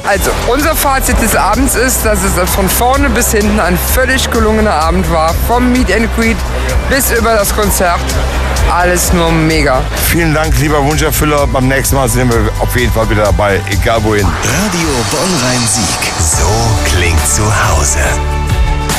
Also, unser Fazit des Abends ist, dass es von vorne bis hinten ein völlig gelungener Abend war. Vom Meet and Greet bis über das Konzert. Alles nur mega. Vielen Dank, lieber Wunscherfüller. Beim nächsten Mal sind wir auf jeden Fall wieder dabei, egal wohin. Radio Bonn-Rhein-Sieg. So klingt zu Hause.